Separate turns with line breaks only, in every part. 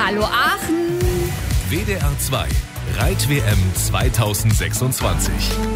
Hallo Aachen.
WDR 2 Reit-WM 2026.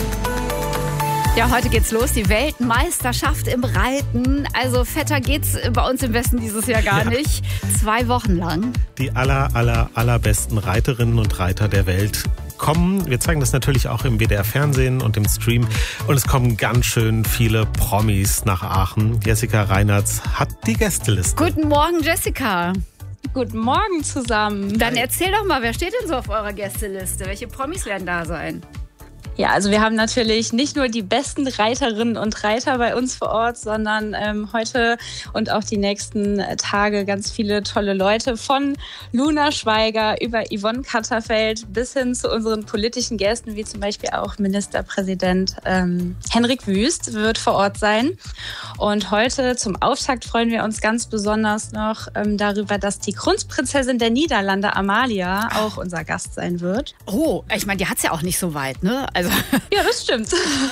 Ja, heute geht's los, die Weltmeisterschaft im Reiten. Also fetter geht's bei uns im Westen dieses Jahr gar nicht. 2 Wochen lang.
Die allerbesten Reiterinnen und Reiter der Welt kommen. Wir zeigen das natürlich auch im WDR-Fernsehen und im Stream. Und es kommen ganz schön viele Promis nach Aachen. Jessica Reinertz hat die Gästeliste.
Guten Morgen, Jessica.
Guten Morgen zusammen.
Dann erzähl doch mal, wer steht denn so auf eurer Gästeliste? Welche Promis werden da sein?
Ja, also wir haben natürlich nicht nur die besten Reiterinnen und Reiter bei uns vor Ort, sondern heute und auch die nächsten Tage ganz viele tolle Leute. Von Luna Schweiger über Yvonne Katterfeld bis hin zu unseren politischen Gästen, wie zum Beispiel auch Ministerpräsident Henrik Wüst wird vor Ort sein. Und heute zum Auftakt freuen wir uns ganz besonders noch darüber, dass die Kronprinzessin der Niederlande, Amalia, auch unser Gast sein wird.
Oh, ich meine, die hat's ja auch nicht so weit, ne? Also
ja, das stimmt.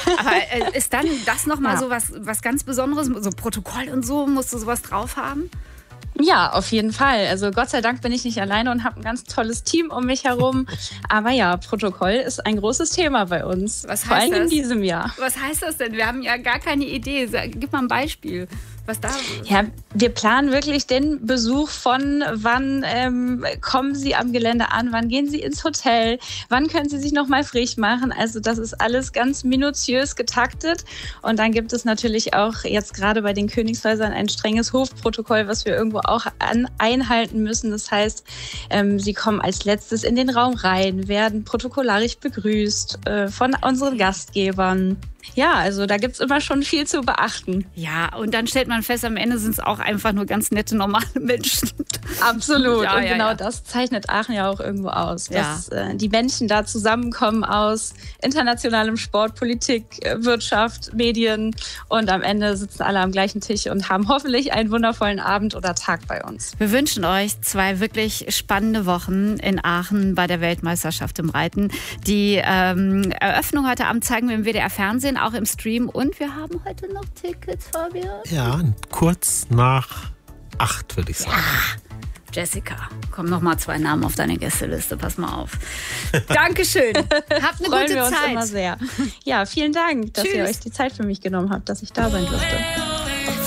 Aber ist dann das nochmal so was ganz Besonderes? So Protokoll und so, musst du sowas drauf haben?
Ja, auf jeden Fall. Also Gott sei Dank bin ich nicht alleine und habe ein ganz tolles Team um mich herum. Aber ja, Protokoll ist ein großes Thema bei uns.
Was heißt
vor allem
das?
In diesem Jahr.
Was heißt das denn? Wir haben ja gar keine Idee. Gib mal ein Beispiel. Was da ist.
Ja, wir planen wirklich den Besuch von wann kommen Sie am Gelände an, wann gehen Sie ins Hotel, wann können Sie sich nochmal frisch machen. Also das ist alles ganz minutiös getaktet. Und dann gibt es natürlich auch jetzt gerade bei den Königshäusern ein strenges Hofprotokoll, was wir irgendwo auch einhalten müssen. Das heißt, Sie kommen als letztes in den Raum rein, werden protokollarisch begrüßt von unseren Gastgebern. Ja, also da gibt's immer schon viel zu beachten.
Ja, und dann stellt man fest, am Ende sind es auch einfach nur ganz nette, normale Menschen.
Absolut. Ja, und genau das zeichnet Aachen ja auch irgendwo aus. Dass die Menschen da zusammenkommen aus internationalem Sport, Politik, Wirtschaft, Medien. Und am Ende sitzen alle am gleichen Tisch und haben hoffentlich einen wundervollen Abend oder Tag bei uns.
Wir wünschen euch 2 wirklich spannende Wochen in Aachen bei der Weltmeisterschaft im Reiten. Die Eröffnung heute Abend zeigen wir im WDR-Fernsehen, auch im Stream. Und wir haben heute noch Tickets, Fabian.
Ja, kurz nach 8, würde ich sagen.
Ja, Jessica, kommen noch mal 2 Namen auf deine Gästeliste. Pass mal auf. Dankeschön. Habt eine
Freuen
gute
wir
Zeit.
uns immer sehr. Ja, vielen Dank, dass ihr euch die Zeit für mich genommen habt, dass ich da sein durfte.